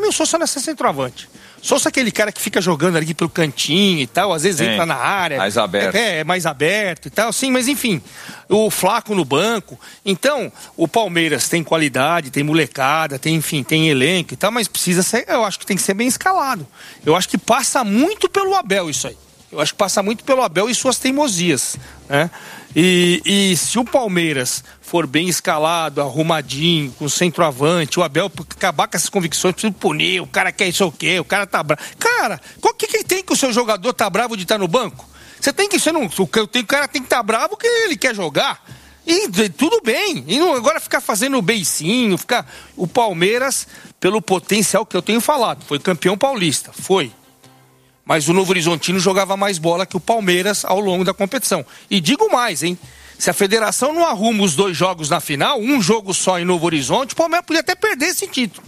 mim o Souza não é centroavante. Souza é aquele cara que fica jogando ali pelo cantinho e tal, às vezes entra na área. Mais aberto. É mais aberto e tal, sim, mas enfim, o Flaco no banco. Então, o Palmeiras tem qualidade, tem molecada, tem elenco e tal, mas precisa ser, eu acho que tem que ser bem escalado. Eu acho que passa muito pelo Abel isso aí. Eu acho que passa muito pelo Abel e suas teimosias, né? E se o Palmeiras for bem escalado, arrumadinho, com centroavante, o Abel acabar com essas convicções, precisa punir, o cara quer isso ou o quê, o cara tá bravo. Cara, qual que tem que o seu jogador tá bravo de estar no banco? Você tem que, o cara tem que estar bravo porque ele quer jogar. E tudo bem. E não, agora ficar fazendo beicinho, o Palmeiras, pelo potencial que eu tenho falado, foi campeão paulista, foi. Mas o Novo Horizontino jogava mais bola que o Palmeiras ao longo da competição. E digo mais, hein? Se a federação não arruma os 2 jogos na final, um jogo só em Novo Horizonte, o Palmeiras podia até perder esse título.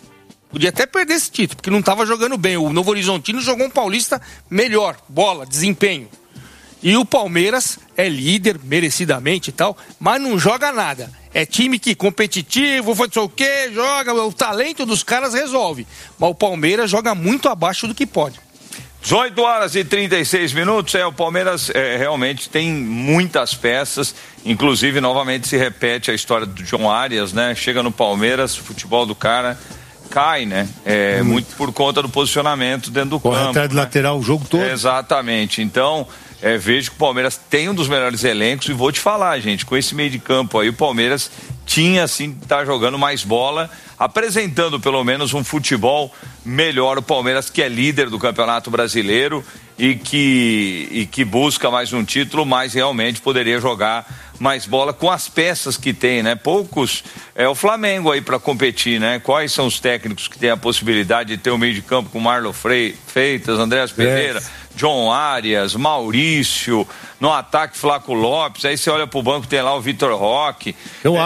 Porque não estava jogando bem. O Novo Horizontino jogou um paulista melhor, bola, desempenho. E o Palmeiras é líder, merecidamente e tal, mas não joga nada. É time que competitivo, não sei o quê, joga, o talento dos caras resolve. Mas o Palmeiras joga muito abaixo do que pode. 18 horas e 36 minutos, o Palmeiras realmente tem muitas peças, inclusive novamente se repete a história do John Arias, né? Chega no Palmeiras, o futebol do cara cai, né? Muito por conta do posicionamento dentro do campo. Atrás do lateral o jogo todo. Exatamente, então vejo que o Palmeiras tem um dos melhores elencos e vou te falar, gente, com esse meio de campo aí, o Palmeiras tinha assim, tá jogando mais bola, apresentando pelo menos um futebol melhor. O Palmeiras que é líder do Campeonato Brasileiro e que busca mais um título, mas realmente poderia jogar mais bola com as peças que tem, né? Poucos, o Flamengo aí para competir, né? Quais são os técnicos que têm a possibilidade de ter um meio de campo com Marlon Freitas, Andréas Pereira, John Arias, Maurício, no ataque Flaco Lopes, aí você olha pro banco, tem lá o Vitor Roque, o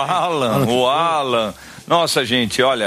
Alan. Nossa, gente, olha,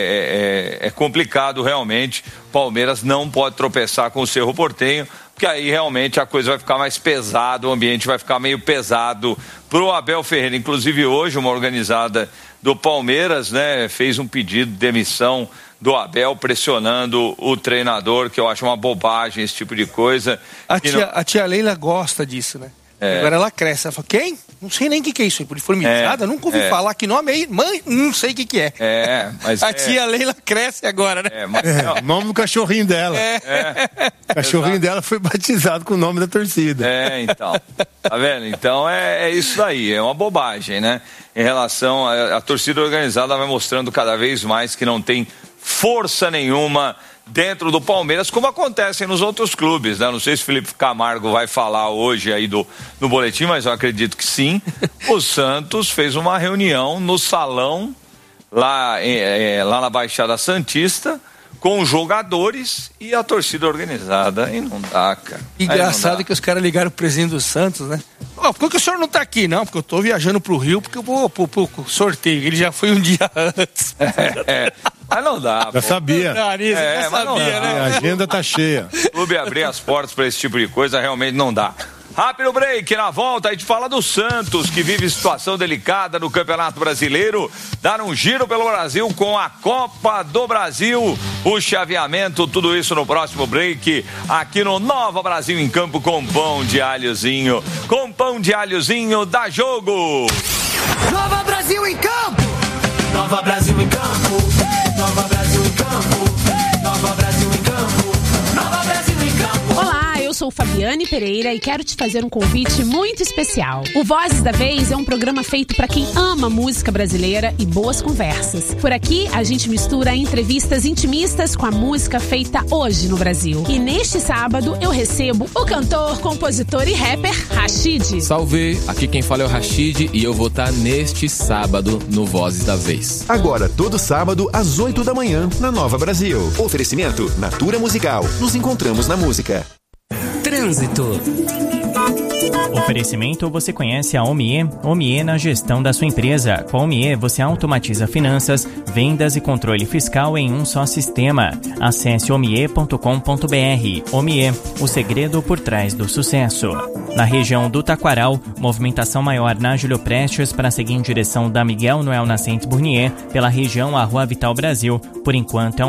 é complicado realmente. Palmeiras não pode tropeçar com o Cerro Porteño, porque aí realmente a coisa vai ficar mais pesada, o ambiente vai ficar meio pesado pro Abel Ferreira. Inclusive hoje uma organizada do Palmeiras, né, fez um pedido de demissão do Abel, pressionando o treinador, que eu acho uma bobagem esse tipo de coisa. A tia Leila gosta disso, né? Agora ela cresce, ela fala, quem? Não sei nem o que é isso, uniformizada, nunca ouvi falar, que nome aí, mãe, não sei o que é. Mas a tia Leila cresce agora, né? O nome do cachorrinho dela. O cachorrinho dela foi batizado com o nome da torcida. Então, tá vendo? Então é isso aí, é uma bobagem, né? Em relação à torcida organizada, vai mostrando cada vez mais que não tem força nenhuma dentro do Palmeiras, como acontece nos outros clubes, né? Não sei se o Felipe Camargo vai falar hoje aí no boletim, mas eu acredito que sim. O Santos fez uma reunião no salão lá na Baixada Santista com jogadores e a torcida organizada, e não dá, cara. Engraçado que os caras ligaram pro presidente do Santos, né? Por que o senhor não tá aqui? Não, porque eu tô viajando pro Rio, porque eu vou pro sorteio. Ele já foi um dia antes. Mas não dá. Já sabia. Já sabia, né? A agenda tá cheia. O clube abrir as portas pra esse tipo de coisa realmente não dá. Rápido break, na volta a gente fala do Santos, que vive situação delicada no Campeonato Brasileiro, dar um giro pelo Brasil com a Copa do Brasil, o chaveamento, tudo isso no próximo break, aqui no Nova Brasil em Campo, com pão de alhozinho, dá jogo! Nova Brasil em Campo! Nova Brasil em Campo! Nova Brasil em Campo! Nova Brasil em Campo! Nova Brasil em Campo! Olá, eu sou Fabiane Pereira e quero te fazer um convite muito especial. O Vozes da Vez é um programa feito para quem ama música brasileira e boas conversas. Por aqui, a gente mistura entrevistas intimistas com a música feita hoje no Brasil. E neste sábado, eu recebo o cantor, compositor e rapper Rashid. Salve, aqui quem fala é o Rashid e eu vou estar neste sábado no Vozes da Vez. Agora, todo sábado, às 8 da manhã, na Nova Brasil. Oferecimento Natura Musical. Nos encontramos na música. Trânsito. Oferecimento, você conhece a Omie? Omie na gestão da sua empresa. Com a Omie, você automatiza finanças, vendas e controle fiscal em um só sistema. Acesse omie.com.br. Omie, o segredo por trás do sucesso. Na região do Taquaral, movimentação maior na Júlio Prestes para seguir em direção da Miguel Noel Nascentes Burnier, pela região à Rua Vital Brasil. Por enquanto, é um